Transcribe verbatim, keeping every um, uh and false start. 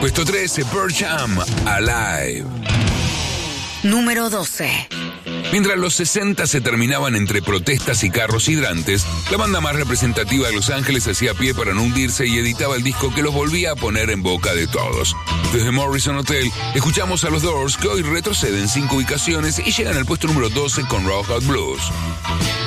Puesto trece, Pearl Jam, Alive. Número doce. Mientras los sesenta se terminaban entre protestas y carros hidrantes, la banda más representativa de Los Ángeles hacía pie para no hundirse y editaba el disco que los volvía a poner en boca de todos. Desde Morrison Hotel, escuchamos a los Doors, que hoy retroceden cinco ubicaciones y llegan al puesto número doce con Rock Out Blues.